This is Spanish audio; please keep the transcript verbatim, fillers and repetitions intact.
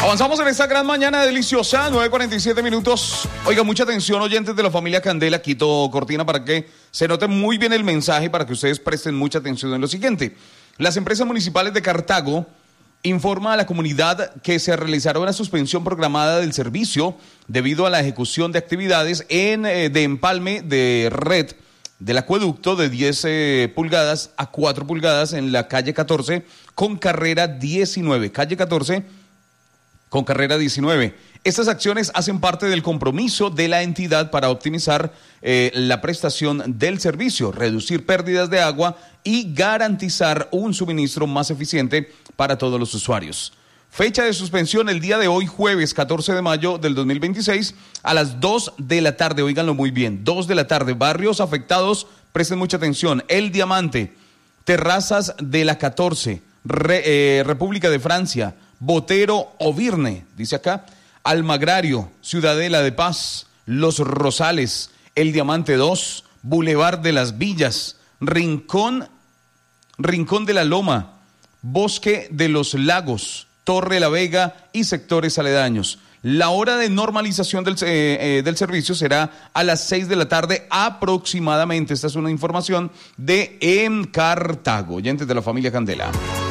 Avanzamos en esta gran mañana deliciosa, nueve cuarenta y siete minutos. Oiga, mucha atención, oyentes de la familia Candela, Quito Cortina, para que se note muy bien el mensaje, para que ustedes presten mucha atención en lo siguiente. Las empresas municipales de Cartago informa a la comunidad que se realizará una suspensión programada del servicio debido a la ejecución de actividades en, eh, de empalme de red del acueducto de diez eh, pulgadas a cuatro pulgadas en la calle catorce con carrera diecinueve. Calle catorce con carrera diecinueve. Estas acciones hacen parte del compromiso de la entidad para optimizar eh, la prestación del servicio, reducir pérdidas de agua y garantizar un suministro más eficiente para todos los usuarios. Fecha de suspensión el día de hoy, jueves catorce de mayo del dos mil veintiséis, a las dos de la tarde, óiganlo muy bien, dos de la tarde, barrios afectados, presten mucha atención, El Diamante, Terrazas de la catorce, Re, eh, República de Francia, Botero Ovirne, dice acá, Almagrario, Ciudadela de Paz, Los Rosales, El Diamante dos, Boulevard de las Villas, Rincón, Rincón de la Loma, Bosque de los Lagos, Torre la Vega y sectores aledaños. La hora de normalización del, eh, eh, del servicio será a las seis de la tarde aproximadamente. Esta es una información de En Cartago, oyentes de la familia Candela.